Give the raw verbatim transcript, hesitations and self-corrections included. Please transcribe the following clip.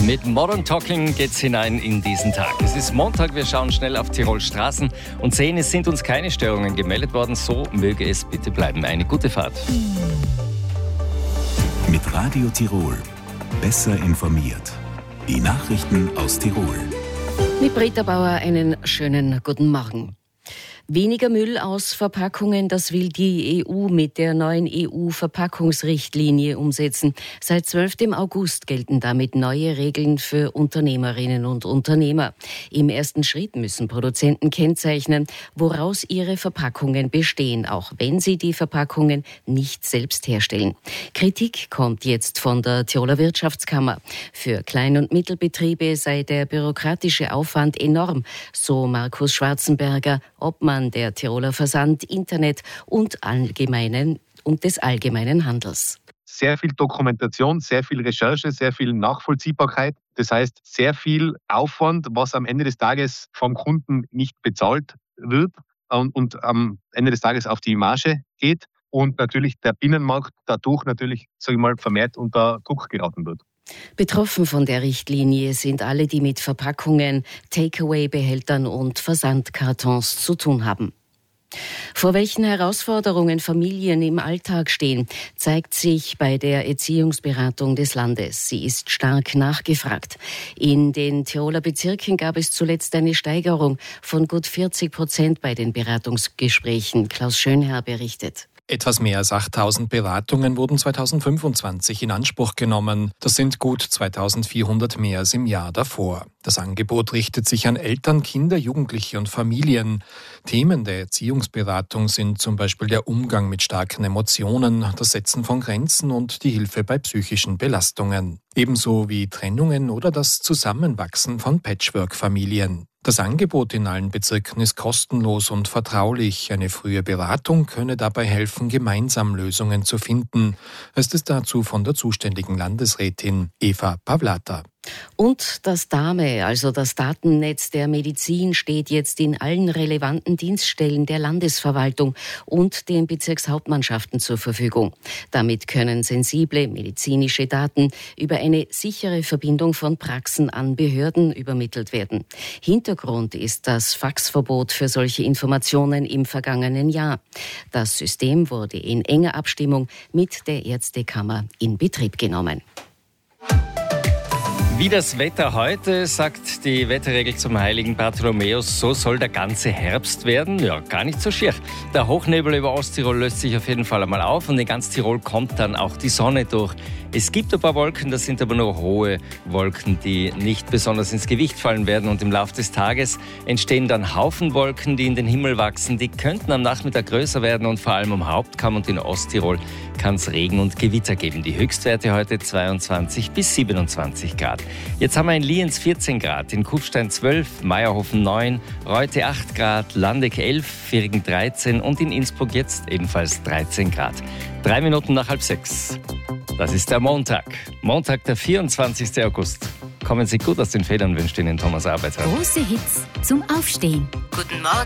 Mit Modern Talking geht's hinein in diesen Tag. Es ist Montag, wir schauen schnell auf Tirols Straßen und sehen, es sind uns keine Störungen gemeldet worden. So möge es bitte bleiben. Eine gute Fahrt. Mit Radio Tirol. Besser informiert. Die Nachrichten aus Tirol. Mit Britta Bauer einen schönen guten Morgen. Weniger Müll aus Verpackungen, das will die E U mit der neuen E U-Verpackungsrichtlinie umsetzen. Seit zwölften August gelten damit neue Regeln für Unternehmerinnen und Unternehmer. Im ersten Schritt müssen Produzenten kennzeichnen, woraus ihre Verpackungen bestehen, auch wenn sie die Verpackungen nicht selbst herstellen. Kritik kommt jetzt von der Tiroler Wirtschaftskammer. Für Klein- und Mittelbetriebe sei der bürokratische Aufwand enorm, so Markus Schwarzenberger, Obmann der Tiroler Versand-, Internet- und, allgemeinen, und des allgemeinen Handels. Sehr viel Dokumentation, sehr viel Recherche, sehr viel Nachvollziehbarkeit. Das heißt, sehr viel Aufwand, was am Ende des Tages vom Kunden nicht bezahlt wird und, und am Ende des Tages auf die Marge geht. Und natürlich der Binnenmarkt dadurch natürlich, sage ich mal, vermehrt unter Druck geraten wird. Betroffen von der Richtlinie sind alle, die mit Verpackungen, Takeaway-Behältern und Versandkartons zu tun haben. Vor welchen Herausforderungen Familien im Alltag stehen, zeigt sich bei der Erziehungsberatung des Landes. Sie ist stark nachgefragt. In den Tiroler Bezirken gab es zuletzt eine Steigerung von gut vierzig Prozent bei den Beratungsgesprächen. Klaus Schönherr berichtet. Etwas mehr als achttausend Beratungen wurden zweitausendfünfundzwanzig in Anspruch genommen. Das sind gut zweitausendvierhundert mehr als im Jahr davor. Das Angebot richtet sich an Eltern, Kinder, Jugendliche und Familien. Themen der Erziehungsberatung sind zum Beispiel der Umgang mit starken Emotionen, das Setzen von Grenzen und die Hilfe bei psychischen Belastungen. Ebenso wie Trennungen oder das Zusammenwachsen von Patchwork-Familien. Das Angebot in allen Bezirken ist kostenlos und vertraulich. Eine frühe Beratung könne dabei helfen, gemeinsam Lösungen zu finden, heißt es dazu von der zuständigen Landesrätin Eva Pavlata. Und das DAME, also das Datennetz der Medizin, steht jetzt in allen relevanten Dienststellen der Landesverwaltung und den Bezirkshauptmannschaften zur Verfügung. Damit können sensible medizinische Daten über eine sichere Verbindung von Praxen an Behörden übermittelt werden. Hintergrund ist das Faxverbot für solche Informationen im vergangenen Jahr. Das System wurde in enger Abstimmung mit der Ärztekammer in Betrieb genommen. Wie das Wetter heute, sagt die Wetterregel zum heiligen Bartholomäus, so soll der ganze Herbst werden. Ja, gar nicht so schier. Der Hochnebel über Osttirol löst sich auf jeden Fall einmal auf und in ganz Tirol kommt dann auch die Sonne durch. Es gibt ein paar Wolken, das sind aber nur hohe Wolken, die nicht besonders ins Gewicht fallen werden. Und im Laufe des Tages entstehen dann Haufen Wolken, die in den Himmel wachsen. Die könnten am Nachmittag größer werden und vor allem am Hauptkamm und in Osttirol kann es Regen und Gewitter geben. Die Höchstwerte heute zweiundzwanzig bis siebenundzwanzig Grad. Jetzt haben wir in Lienz vierzehn Grad, in Kufstein zwölf, Meierhofen neun, Reute acht Grad, Landeck elf, Virigen dreizehn und in Innsbruck jetzt ebenfalls dreizehn Grad. Drei Minuten nach halb sechs. Das ist der Montag. Montag, der vierundzwanzigsten August. Kommen Sie gut aus den Federn, wünscht Ihnen Thomas Arbeiter. Große Hits zum Aufstehen. Guten Morgen.